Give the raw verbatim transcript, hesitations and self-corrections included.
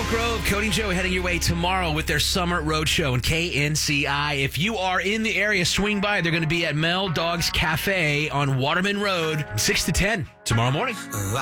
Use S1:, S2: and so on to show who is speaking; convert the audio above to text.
S1: Elk Grove, Cody and Joey heading your way tomorrow with their summer road show in K N C I. If you are in the area, swing by. They're going to be at Mel Dogs Cafe on Waterman Road, six to ten tomorrow morning.